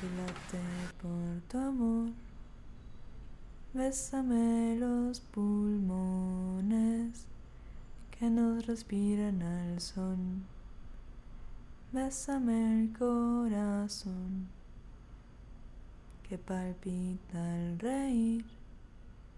que late por tu amor. Bésame los pulmones que nos respiran al son. Bésame el corazón que palpita al reír.